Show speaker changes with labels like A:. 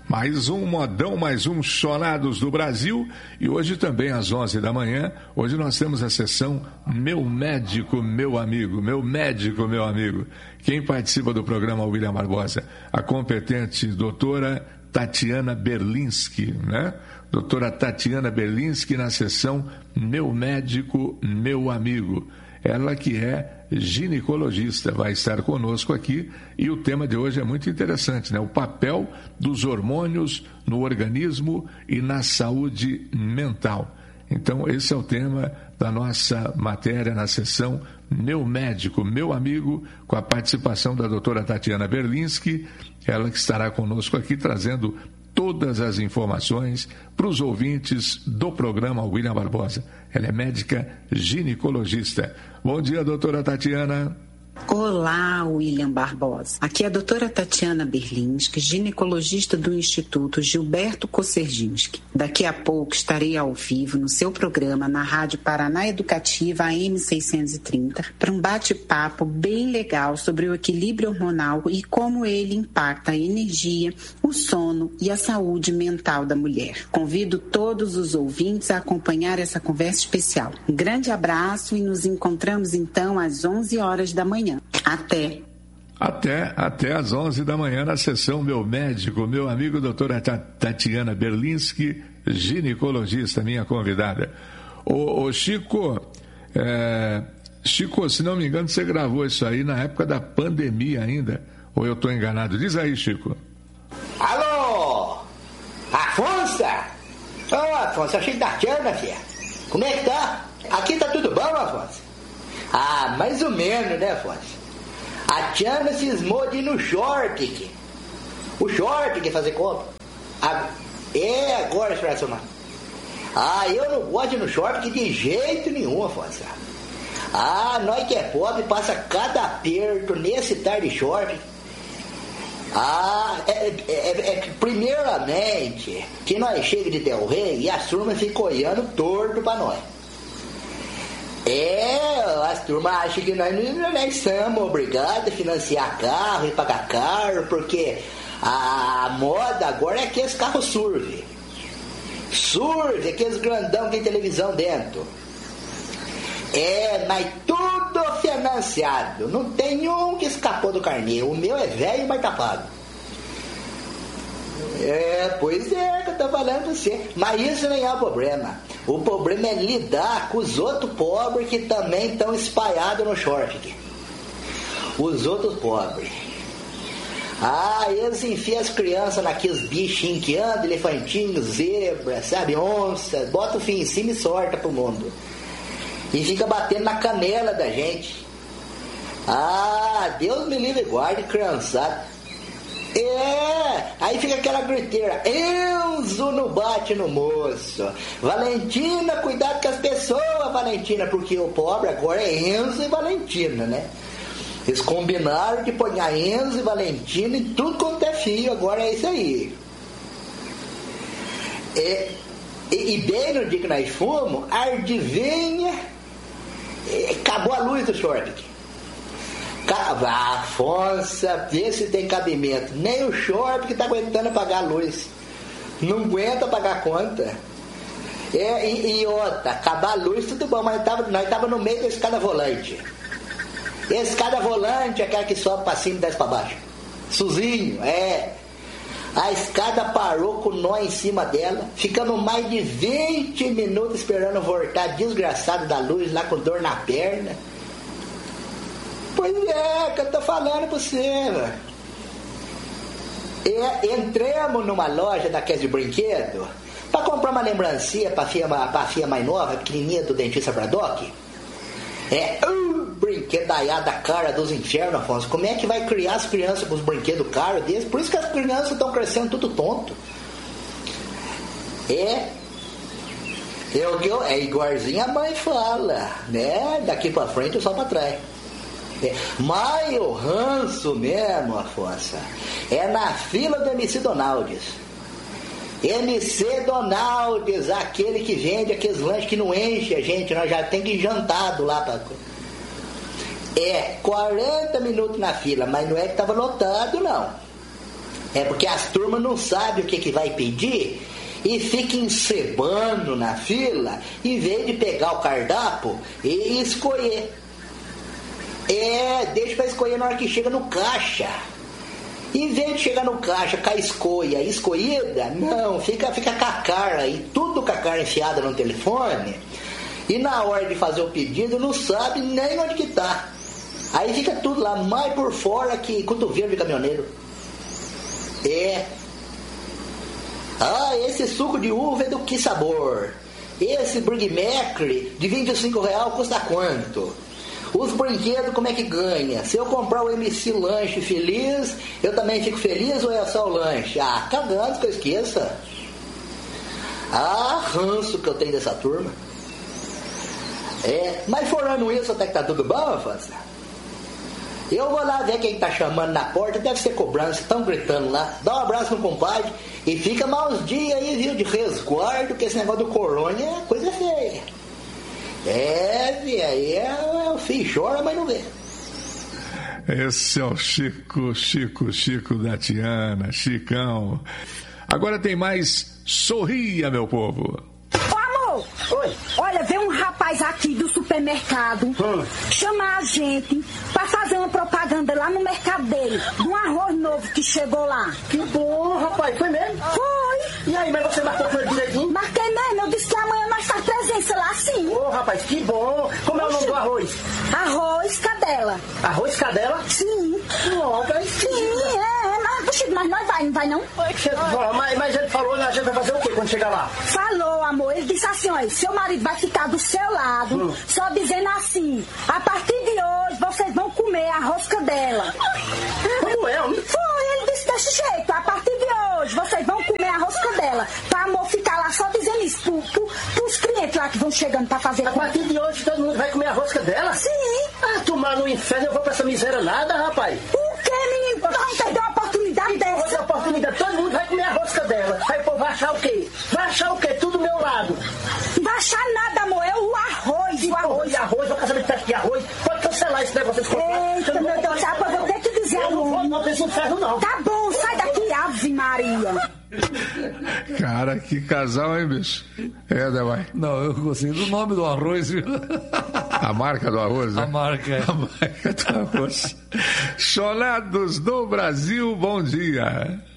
A: Mais um modão, mais um Chorados do Brasil. E hoje também às 11 da manhã, hoje nós temos a sessão Meu Médico, Meu Amigo. Meu Médico, Meu Amigo. Quem participa do programa William Barbosa? A competente doutora Tatiana Berlinski, né? Doutora Tatiana Berlinski na sessão Meu Médico, Meu Amigo. Ela que é ginecologista, vai estar conosco aqui e o tema de hoje é muito interessante, né? O papel dos hormônios no organismo e na saúde mental. Então, esse é o tema da nossa matéria na sessão Meu Médico, Meu Amigo, com a participação da doutora Tatiana Berlinski, ela que estará conosco aqui trazendo todas as informações para os ouvintes do programa William Barbosa. Ela é médica ginecologista. Bom dia, doutora Tatiana.
B: Olá, William Barbosa. Aqui é a doutora Tatiana Berlinski, ginecologista do Instituto Gilberto Kosserginski. Daqui a pouco estarei ao vivo no seu programa na Rádio Paraná Educativa AM 630 para um bate-papo bem legal sobre o equilíbrio hormonal e como ele impacta a energia, o sono e a saúde mental da mulher. Convido todos os ouvintes a acompanhar essa conversa especial. Um grande abraço e nos encontramos então às 11 horas da manhã.
A: Até às 11 da manhã na sessão Meu Médico, Meu Amigo, doutora Tatiana Berlinski, ginecologista, minha convidada. Ô Chico, Chico, se não me engano, você gravou isso aí na época da pandemia ainda, ou eu estou enganado? Diz aí, Chico.
C: Alô, Afonso? Ô, Afonso, achei que Tatiana, filha. Como é que tá? Aqui tá tudo bom, Afonso? Ah, mais ou menos, né, Afonso? A Tiana cismou de ir no Short. O Short quer fazer compra. Agora, espera só, mano. Eu não gosto de ir no Short de jeito nenhum, Afonso. Nós que é pobre passa cada aperto nesse tal de short. Primeiramente, que nós chega de Del Rey e a turma fica olhando torto pra nós. As turmas acham que nós somos obrigados a financiar carro e pagar carro, porque a moda agora é aqueles carros SURF. SURF, aqueles grandão que tem televisão dentro. Mas tudo financiado. Não tem um que escapou do carneiro. O meu é velho, mas tá pago. Pois é, que eu tô falando pra você. Mas isso nem é o problema. O problema é lidar com os outros pobres que também estão espalhados no short. Os outros pobres. Eles enfiam as crianças naqueles bichinhos que andam, elefantinhos, zebra, sabe, onça, bota o fim em cima e sorta pro mundo. E fica batendo na canela da gente. Deus me livre e guarde, criançada. Aí fica aquela griteira: Enzo não bate no moço. Valentina, cuidado com as pessoas, Valentina, porque o pobre agora é Enzo e Valentina, né? Eles combinaram de pôr Enzo e Valentina em tudo quanto é fio, agora é isso aí. E bem no dia que nós fomos, adivinha, acabou a luz do short. Afonso, vê se tem cabimento. Nem o short que tá aguentando pagar a luz. Não aguenta pagar a conta. E outra, acabar a luz, tudo bom, mas nós tava no meio da escada volante. E a escada volante é aquela que sobe pra cima e desce pra baixo. Sozinho, A escada parou com nó em cima dela. Ficamos mais de 20 minutos esperando voltar, desgraçado da luz, lá com dor na perna. Pois é, que eu tô falando pra você, velho. Entramos numa loja daqueles de brinquedo pra comprar uma lembrancinha pra filha mais nova, pequenininha, do dentista Braddock. Brinquedaiada da cara dos infernos, Afonso. Como é que vai criar as crianças com os brinquedos caros desses? Por isso que as crianças estão crescendo tudo tonto. É igualzinho a mãe fala, né? Daqui pra frente ou só pra trás. Mas o ranço mesmo, Afonso, é na fila do MC Donaldes. MC Donaldes, aquele que vende aqueles lanches que não enche a gente, nós já tem que ir jantado lá pra... 40 minutos na fila, mas não é que tava lotado, não. É porque as turmas não sabem o que vai pedir e fica encebando na fila em vez de pegar o cardápio e escolher. Deixa pra escolher na hora que chega no caixa. Em vez de chegar no caixa com a escolhida, não, fica com a cara aí, tudo com a cara enfiada no telefone, e na hora de fazer o pedido não sabe nem onde que tá. Aí fica tudo lá, mais por fora que cotovelo de caminhoneiro. Esse suco de uva é do que sabor? Esse Big Mac de R$25 custa quanto? Os brinquedos, como é que ganha? Se eu comprar o MC Lanche feliz, eu também fico feliz ou é só o lanche? Cagando que eu esqueça. Ranço que eu tenho dessa turma. Mas falando isso, até que tá tudo bom, Fácia? Eu vou lá ver quem tá chamando na porta, deve ser cobrança, estão gritando lá. Dá um abraço no compadre e fica maus dias aí, viu, de resguardo, que esse negócio do corona é coisa feia. Aí o filho chora, mas não vê.
A: Esse é o Chico da Tiana, Chicão. Agora tem mais Sorria, meu povo.
D: Oi. Olha, veio um rapaz aqui do supermercado chamar a gente pra fazer uma propaganda lá no mercado dele, de um arroz novo que chegou lá.
E: Que bom, rapaz, foi mesmo?
D: Foi.
E: E aí, mas você marcou com ele direitinho?
D: Marquei mesmo, eu disse que amanhã nós faz presença lá sim.
E: Rapaz, que bom. Como é o nome do arroz?
D: Arroz Cadela.
E: Arroz Cadela?
D: Sim.
E: Sim,
D: mas nós não vai não?
E: Mas ele falou, a gente vai fazer o quê quando chegar lá?
D: Falou, amor, ele disse assim, olha, seu marido vai ficar do seu lado, só dizendo assim, a partir de hoje vocês vão comer a rosca dela.
E: Como é, homem?
D: Foi, ele disse desse jeito, a partir de hoje vocês vão comer a rosca dela, pra amor ficar lá só dizendo isso pros clientes lá que vão chegando pra fazer.
E: A partir de hoje todo mundo vai comer a rosca dela?
D: Sim.
E: Tomar no inferno, eu vou pra essa miséria nada, rapaz.
D: O que, menino? Não perdeu uma oportunidade dessa.
E: Outra oportunidade, todo mundo vai comer a rosca dela. Aí o povo vai achar o quê? Vai achar o quê? Tudo do meu lado.
D: Vai achar nada, amor, é o arroz.
E: E arroz, vou saber de de arroz. Pode cancelar esse negócio.
D: Eita, meu Deus, rapaz, eu vou ter que dizer.
E: Eu não vou não ter inferno, não.
D: Tá bom, sai daqui, Ave Maria.
A: Cara, que casal, hein, bicho? Demais.
F: Não, eu gostei do nome do arroz, viu?
A: A marca do arroz, né?
F: A marca
A: do arroz. Chonados do Brasil, bom dia.